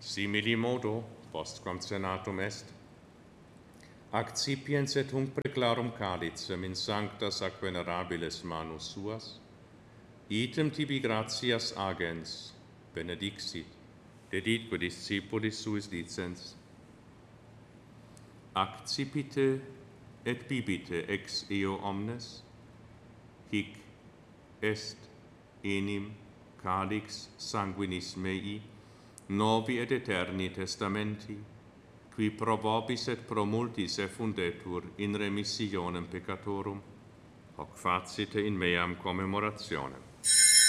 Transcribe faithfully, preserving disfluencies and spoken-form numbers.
Simili modo, post concenatum est, accipiens et hunc preclarum calicem in sancta sac venerabilis manus suas, item tibi gratias agens, benedixit, deditque discipulis suis dicens, accipite et bibite ex eo omnes, hic est enim calix sanguinis mei, novi et eterni testamenti, qui pro vobis et pro multis effundetur in remissionem peccatorum, hoc facite in meam commemorationem.